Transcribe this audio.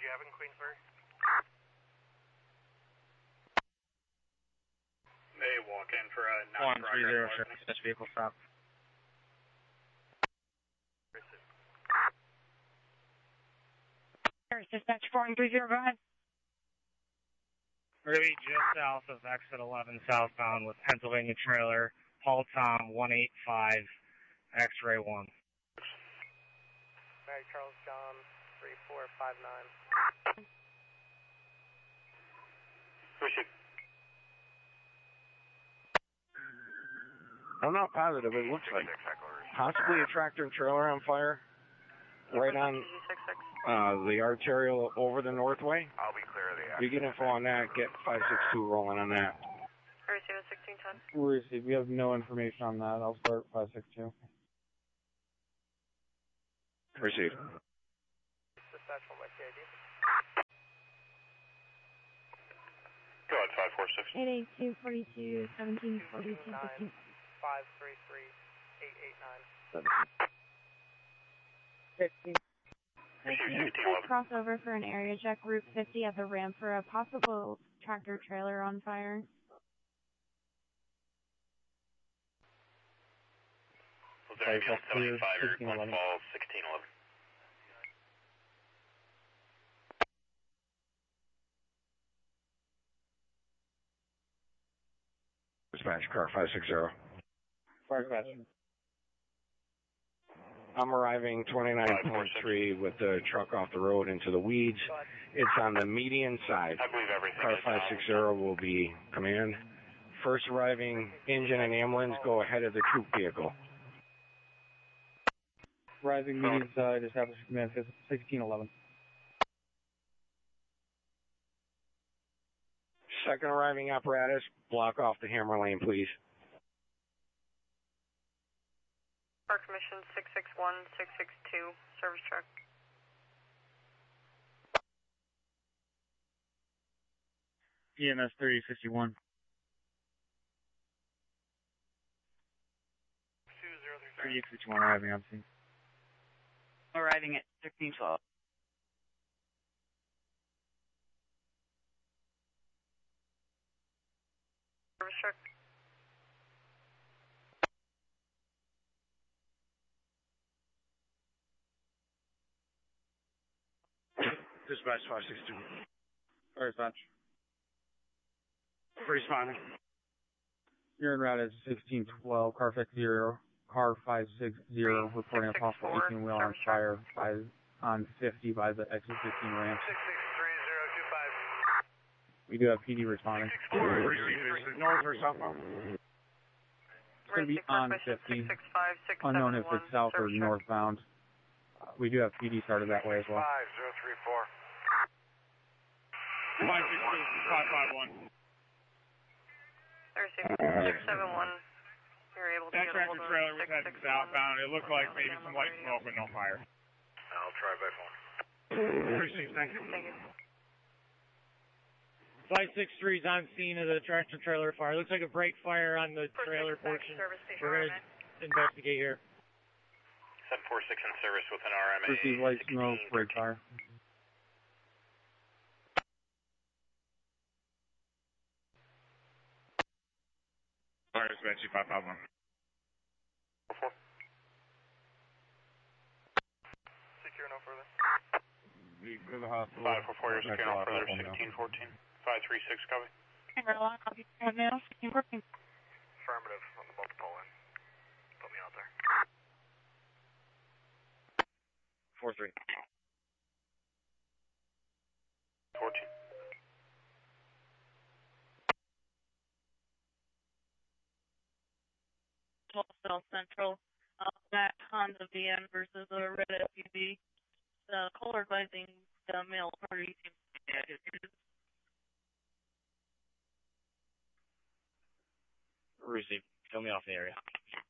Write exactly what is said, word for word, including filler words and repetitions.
Gavin, Queensbury. They walk in for a one three zero, sure. This vehicle stop. Dispatch four one three zero, go ahead. We're going to be just south of exit eleven southbound with Pennsylvania trailer, Paul Tom one eight five, X-ray one. Mary Charles John three four five nine. Receive. I'm not positive. It looks like possibly a tractor and trailer on fire right on uh, the arterial over the Northway. I'll be clear of the If you get info on that, get five six two rolling on that. Receive sixteen ten. Receive. We have no information on that. I'll start five six two. Receive. Dispatch one by C I D. Go ahead, five four six. eight eight two, forty-two, seventeen, forty-two, fifteen. five three three, eight eight nine. fifteen. Crossover for an area check, Route fifty at the ramp for a possible tractor trailer on fire. Ambulance seventy-five, response call sixteen eleven. Dispatch car five six zero. Fire dispatch. I'm arriving twenty-nine point three with the truck off the road into the weeds. It's on the median side. I believe everything Car is five six zero will be command. First arriving engine and ambulance go ahead of the troop vehicle. Rising median side, established command sixteen eleven. Second arriving apparatus, block off the Hammer Lane, please. Park Commission six six one, six six two, service truck. E M S thirty fifty-one. thirty fifty-one arriving on scene. Arriving at sixteen twelve. Service truck. Dispatch five six two. Fire dispatch. Responding. You're en route at sixteen twelve, car five zero, car five six zero, reporting a possible eighteen wheel on fire by, on fifty by the exit fifteen ramp. six six three zero two five. We do have P D responding. North or southbound? It's going to be on fifty. Unknown if it's south or northbound. Uh, we do have P D started that way as well. five zero three four. five six two, five five one. six seven one. You're able to That get a hold tractor of trailer was heading southbound. It looked like maybe some light smoke, but no fire. I'll try by phone. Receive, thank you. Thank you. five six three is on scene of the tractor trailer fire. Looks like a brake fire on the trailer portion. We're going to investigate here. seven four six in service with an R M A. Receive light smoke, brake fire. Fire dispatch five five one. Secure no further. We go to the hospital. five four four, you're secure no further, sixteen fourteen. five three six, copy. Copy. sixteen fourteen. Affirmative on the multiple end. Put me out there. four three. fourteen. South Central, uh, that Honda V N versus a red S U V. The color glazing, the male party seems to be Receive. Fill me off the area.